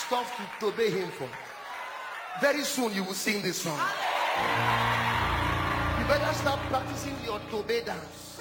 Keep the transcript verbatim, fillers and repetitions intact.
stuff to obey him for. Very soon you will sing this song. You better start practicing your tobe dance.